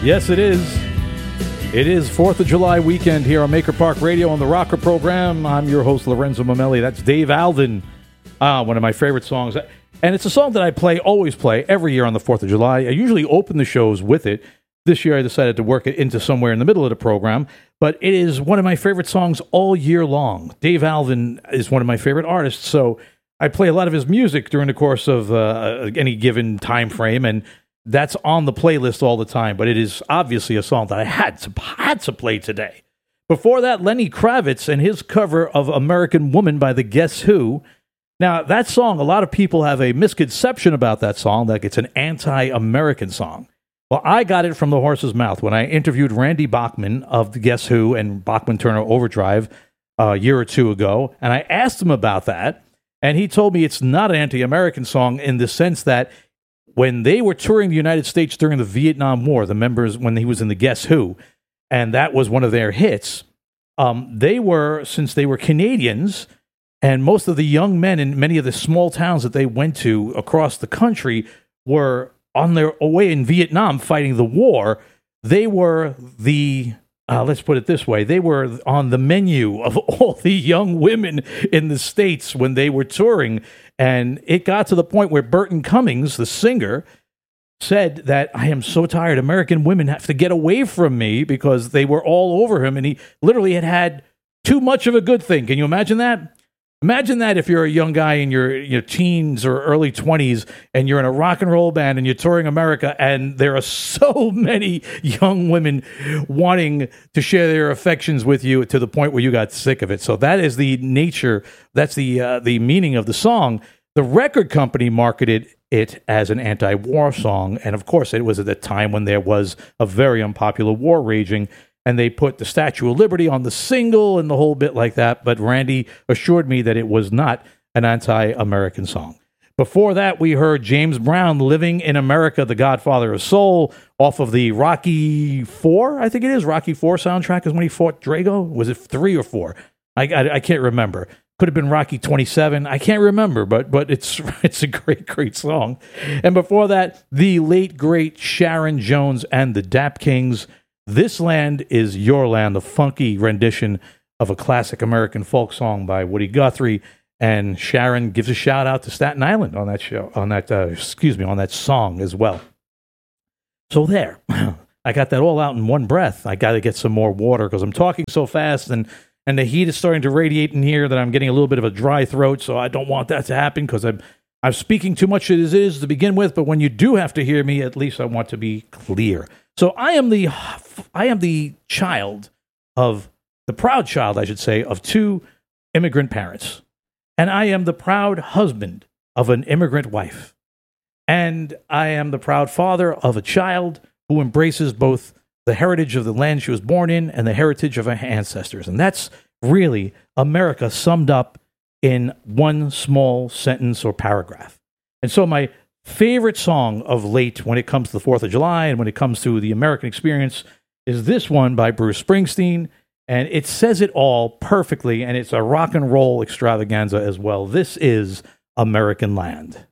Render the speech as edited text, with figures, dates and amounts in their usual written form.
Yes, it is. It is 4th of July weekend here on Maker Park Radio on the Rocker program. I'm your host, Lorenzo Mamelli. That's Dave Alden, one of my favorite songs. And it's a song that I always play every year on the 4th of July. I usually open the shows with it. This year I decided to work it into somewhere in the middle of the program. But it is one of my favorite songs all year long. Dave Alden is one of my favorite artists, so I play a lot of his music during the course of any given time frame, and that's on the playlist all the time, but it is obviously a song that I had to play today. Before that, Lenny Kravitz and his cover of American Woman by the Guess Who. Now, that song, a lot of people have a misconception about that song, like it's an anti-American song. Well, I got it from the horse's mouth when I interviewed Randy Bachman of the Guess Who and Bachman Turner Overdrive a year or two ago, and I asked him about that, and he told me it's not an anti-American song in the sense that when they were touring the United States during the Vietnam War, the members, when he was in the Guess Who, and that was one of their hits, since they were Canadians, and most of the young men in many of the small towns that they went to across the country were on their way in Vietnam fighting the war, they were let's put it this way, they were on the menu of all the young women in the States when they were touring. And it got to the point where Burton Cummings, the singer, said that I am so tired. American women have to get away from me because they were all over him. And he literally had too much of a good thing. Can you imagine that? Imagine that if you're a young guy in your teens or early 20s and you're in a rock and roll band and you're touring America and there are so many young women wanting to share their affections with you to the point where you got sick of it. So that is the nature, that's the meaning of the song. The record company marketed it as an anti-war song, and of course it was at the time when there was a very unpopular war raging, and they put the Statue of Liberty on the single and the whole bit like that, but Randy assured me that it was not an anti-American song. Before that, we heard James Brown, Living in America, the Godfather of Soul, off of the Rocky IV, I think it is, Rocky IV soundtrack is when he fought Drago. Was it 3 or 4? I can't remember. Could have been Rocky 27. I can't remember, but it's a great song. And before that, the late, great Sharon Jones and the Dap Kings, This Land Is Your Land, the funky rendition of a classic American folk song by Woody Guthrie. And Sharon gives a shout out to Staten Island on that show, on that song as well. So there, I got that all out in one breath. I got to get some more water because I'm talking so fast and the heat is starting to radiate in here that I'm getting a little bit of a dry throat. So I don't want that to happen because I'm speaking too much as is to begin with. But when you do have to hear me, at least I want to be clear. So I am the proud child, I should say, of 2 immigrant parents. And I am the proud husband of an immigrant wife. And I am the proud father of a child who embraces both the heritage of the land she was born in and the heritage of her ancestors. And that's really America summed up in one small sentence or paragraph. And so my favorite song of late when it comes to the 4th of July and when it comes to the American experience is this one by Bruce Springsteen. And it says it all perfectly, and it's a rock and roll extravaganza as well. This is American Land.